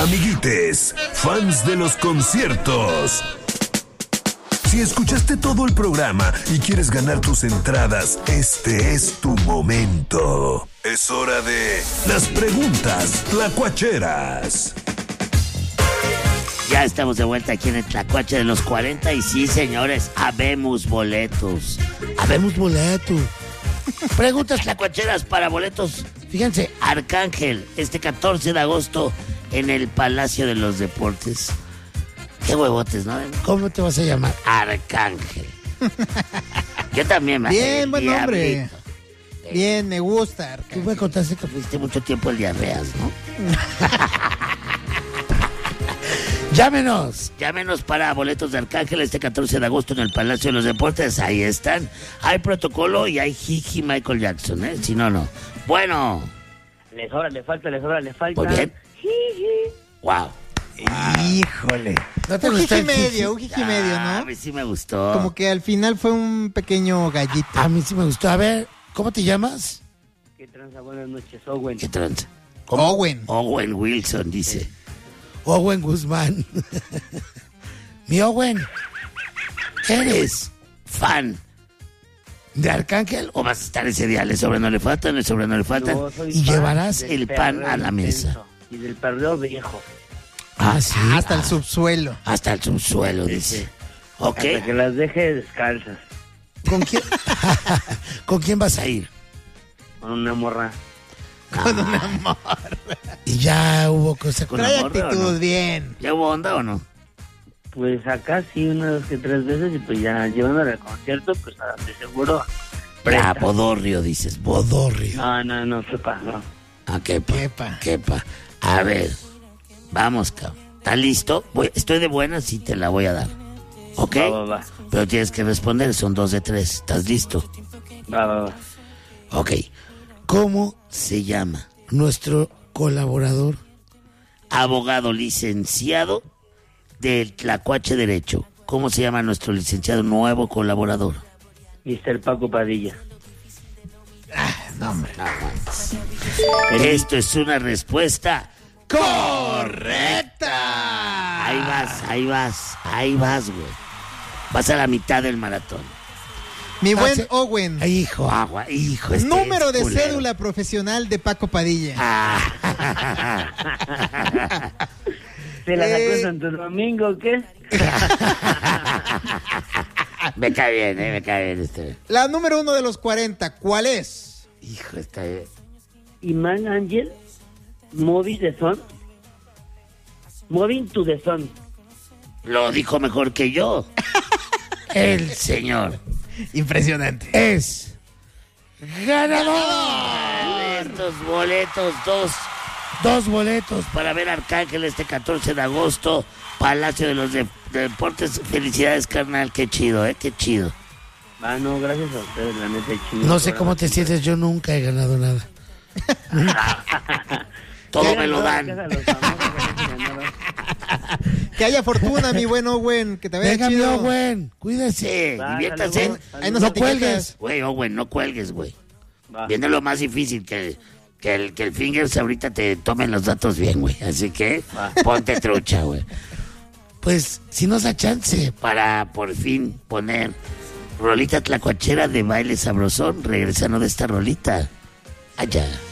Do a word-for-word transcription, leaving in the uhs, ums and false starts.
Amiguites, fans de los conciertos. Si escuchaste todo el programa y quieres ganar tus entradas, este es tu momento. Es hora de las preguntas tlacuacheras. Ya estamos de vuelta aquí en el Tlacuache de los cuarenta y sí, señores, habemos boletos. Habemos boletos. Preguntas tlacuacheras para boletos. Fíjense, Arcángel, este catorce de agosto en el Palacio de los Deportes. Qué huevotes, ¿no? ¿Cómo te vas a llamar? Arcángel. Yo también me Bien, buen nombre. Bien, me gusta, Arcángel. Tú me contaste que fuiste mucho tiempo en diarreas, ¿no? Llámenos, llámenos para boletos de Arcángel este catorce de agosto en el Palacio de los Deportes. Ahí están. Hay protocolo y hay jiji Michael Jackson, ¿eh? Si no, no. Bueno. Le sobra, le falta, le sobra, le falta. Muy bien. Wow. Híjole. ¿No te un gustó jiji el medio, un jiji medio, ¿no? A mí sí me gustó. Como que al final fue un pequeño gallito. A mí sí me gustó. A ver, ¿cómo te llamas? ¿Qué tranza? Buenas noches, Owen. ¿Qué tranza? Owen. Owen Wilson, dice. Owen Guzmán. Mi Owen, ¿eres fan de Arcángel o vas a estar ese día? Le sobra, no le faltan, le sobra, no le faltan. No, soy y fan llevarás del el pan perreo a la mesa. intenso Y del perreo viejo. Ah, sí. Hasta ah, el subsuelo. Hasta el subsuelo, Sí, dice. sí. Ok. Hasta que las deje descalzas. ¿Con quién? ¿Con quién vas a ir? Con una morra. Con un amor. ¿Y ya hubo cosa con Trae la morra, actitud, o no? bien. ¿Ya hubo onda o no? Pues acá sí, unas que tres veces. Y pues ya llevándole al concierto, pues de seguro. Ah, bodorrio, dices, bodorrio. No, no, no, ¿qué pasó? Ah, quepa, Quepa. quepa. A ver, vamos, cabrón. ¿Estás listo? Voy, estoy de buenas y te la voy a dar. ¿Ok? Va, va, va. Pero tienes que responder, son dos de tres. ¿Estás listo? Va, va, va. Ok. ¿Cómo se llama nuestro colaborador, abogado licenciado del Tlacuache Derecho? ¿Cómo se llama nuestro licenciado nuevo colaborador? mister Paco Padilla. No, hombre. Esto es una respuesta ¡Correcta! Ahí vas, ahí vas, ahí vas, güey. Vas a la mitad del maratón. Mi buen Ah, Owen. Ay, hijo, agua, hijo. Este Número es de culero. cédula profesional de Paco Padilla. Ah. ¿Se la sacó Eh. en Santo Domingo o qué? Me cae bien, eh, me cae bien este. La número uno de los cuarenta, ¿cuál es? Hijo, está bien. Iman Ángel, Moving the Sun. Moving to the Sun. Lo dijo mejor que yo. El señor Impresionante. es ganador de estos boletos, dos, dos boletos para ver a Arcángel este catorce de agosto, Palacio de los de- de Deportes. Felicidades, carnal, qué chido, eh, qué chido. Ah, no, gracias a ustedes, la neta, chido. No sé cómo te sientes, yo nunca he ganado nada. Todo me lo dan. Que haya fortuna, mi buen Owen. Que te vaya Venga, mi chido. Owen, cuídese, Va, diviértase. saludos, saludos. Ahí nos No etiquetas. cuelgues, güey, Owen, no cuelgues, güey. Va. Viene lo más difícil, que, que, el, que el Fingers ahorita te tomen los datos bien, güey. Así que Va. ponte trucha, güey. Pues, si nos da chance para por fin poner rolita tlacuachera de baile sabrosón, regresando de esta rolita allá.